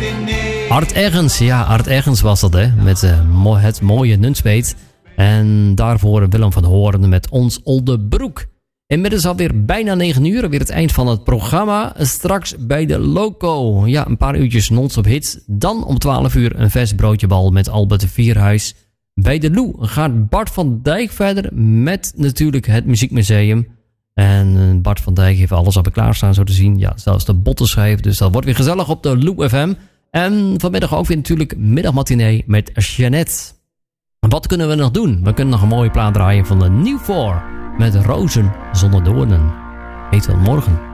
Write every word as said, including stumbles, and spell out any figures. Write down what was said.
Art Ergens, ja, Art Ergens was dat, hè. Met uh, het mooie Nunspeet. En daarvoor Willem van Hoorn met Ons Oldebroek. Inmiddels alweer bijna negen uur, weer het eind van het programma. Straks bij de Loco. Ja, een paar uurtjes non-stop hits. Dan om twaalf uur een vers broodjebal met Albert Vierhuis. Bij de Lou gaat Bart van Dijk verder met natuurlijk het Muziekmuseum. En Bart van Dijk heeft alles al klaarstaan, zo te zien. Ja, zelfs de bottenschijf. Dus dat wordt weer gezellig op de Lou F M. En vanmiddag ook weer natuurlijk middagmatinee met Jeannette. Wat kunnen we nog doen? We kunnen nog een mooie plaat draaien van de New Four. Met Rozen zonder doornen. Heet wel morgen.